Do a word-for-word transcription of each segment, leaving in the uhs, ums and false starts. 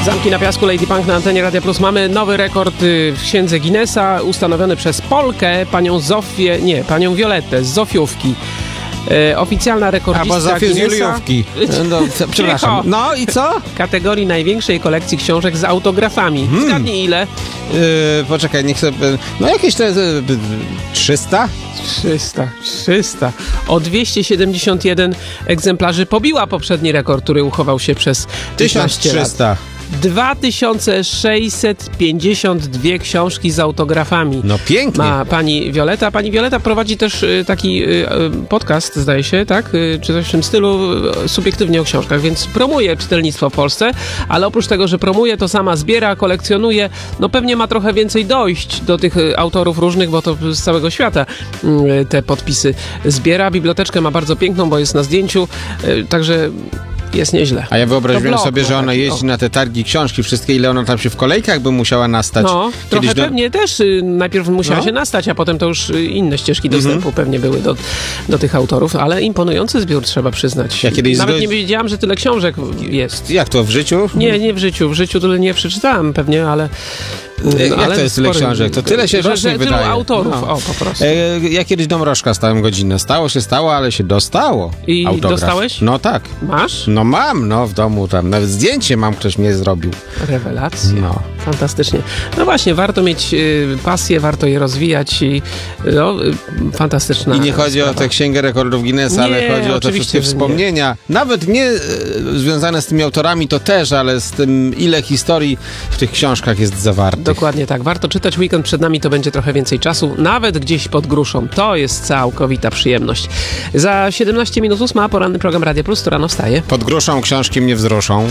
Zamki na piasku, Lady Punk na antenie Radia Plus. Mamy nowy rekord w księdze Guinnessa, ustanowiony przez Polkę, panią Zofię, nie, panią Violettę z Zofiówki. E, oficjalna rekordistka A, bo Zofię z Juliówki. No, co, przepraszam. No i co? Kategorii największej kolekcji książek z autografami. Hmm. Zgadnij ile? Yy, poczekaj, niech sobie... No jakieś to jest... trzysta? trzysta. trzysta. O dwieście siedemdziesiąt jeden egzemplarzy pobiła poprzedni rekord, który uchował się przez tysiąc trzysta lat. dwa tysiące sześćset pięćdziesiąt dwie książki z autografami. No pięknie. Ma pani Violetta. Pani Violetta prowadzi też y, taki y, podcast, zdaje się, tak? Y, czy coś w tym stylu, y, subiektywnie o książkach, więc promuje czytelnictwo w Polsce, ale oprócz tego, że promuje, to sama zbiera, kolekcjonuje. No pewnie ma trochę więcej dojść do tych y, autorów różnych, bo to z całego świata y, te podpisy zbiera. Biblioteczkę ma bardzo piękną, bo jest na zdjęciu, y, także... jest nieźle. A ja wyobraziłem blog, sobie, że ona jeździ o. na te targi książki, wszystkie, ile ona tam się w kolejkach by musiała nastać. No, trochę do... pewnie też y, najpierw musiała no. się nastać, a potem to już y, inne ścieżki dostępu mm-hmm. pewnie były do, do tych autorów, ale imponujący zbiór, trzeba przyznać. Ja kiedyś Nawet zgo... nie wiedziałam, że tyle książek jest. Jak to, w życiu? Nie, nie w życiu. W życiu tyle nie przeczytałam pewnie, ale... No, Jak ale to jest tyle książek? To tyle się rzeczy tylu wydaje. autorów, no. o, po prostu. E, ja kiedyś Dąbrożka stałem godzinę. Stało się stało, ale się dostało. I autograf. dostałeś? No tak. Masz? No mam, no w domu tam. Nawet zdjęcie mam, ktoś mnie zrobił. Rewelacja. No. Fantastycznie. No właśnie, warto mieć y, pasję, warto je rozwijać i no, y, fantastyczna I nie chodzi sprawa. o tę księgę rekordów Guinnessa, nie, ale chodzi o te wszystkie wspomnienia. Nie. Nawet nie y, związane z tymi autorami, to też, ale z tym, ile historii w tych książkach jest zawartych. Dokładnie tak. Warto czytać. Weekend przed nami, to będzie trochę więcej czasu. Nawet gdzieś pod gruszą. To jest całkowita przyjemność. Za siedemnaście minut ósma, poranny program Radia Plus, to rano wstaje. Pod gruszą książki mnie wzruszą.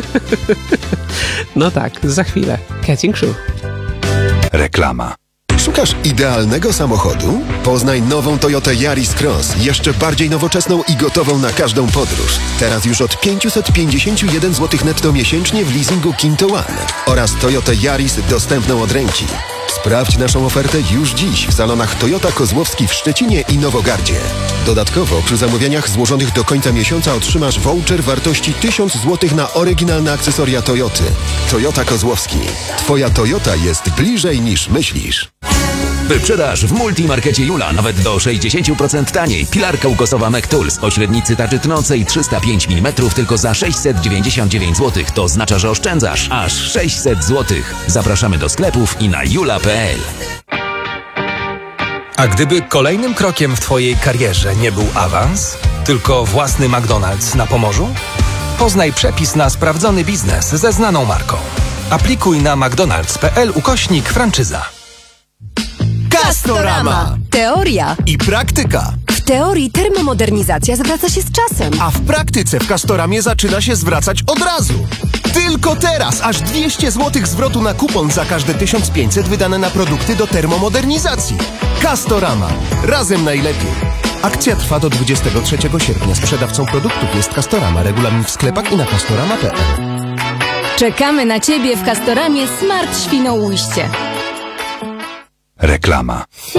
No tak, za chwilę. Catching Crew. Reklama. Szukasz idealnego samochodu? Poznaj nową Toyota Yaris Cross, jeszcze bardziej nowoczesną i gotową na każdą podróż. Teraz już od pięćset pięćdziesiąt jeden złotych netto miesięcznie w leasingu Kinto One oraz Toyota Yaris dostępną od ręki. Sprawdź naszą ofertę już dziś w salonach Toyota Kozłowski w Szczecinie i Nowogardzie. Dodatkowo przy zamówieniach złożonych do końca miesiąca otrzymasz voucher wartości tysiąc złotych na oryginalne akcesoria Toyoty. Toyota Kozłowski. Twoja Toyota jest bliżej niż myślisz. Wyprzedaż w Multimarkecie Jula nawet do sześćdziesiąt procent taniej. Pilarka ukosowa McTools o średnicy tarczy tnącej trzysta pięć milimetrów tylko za sześćset dziewięćdziesiąt dziewięć złotych. To oznacza, że oszczędzasz aż sześćset złotych. Zapraszamy do sklepów i na jula kropka p l. A gdyby kolejnym krokiem w Twojej karierze nie był awans, tylko własny McDonald's na Pomorzu? Poznaj przepis na sprawdzony biznes ze znaną marką. Aplikuj na mcdonalds kropka p l ukośnik franczyza. Castorama. Teoria i praktyka. W teorii termomodernizacja zwraca się z czasem, a w praktyce w Castoramie zaczyna się zwracać od razu. Tylko teraz aż dwieście złotych zwrotu na kupon za każde tysiąc pięćset wydane na produkty do termomodernizacji. Castorama. Razem najlepiej. Akcja trwa do dwudziestego trzeciego sierpnia. Sprzedawcą produktów jest Castorama. Regulamin w sklepach i na castorama kropka p l. Czekamy na Ciebie w Castoramie Smart Świnoujście. Reklama.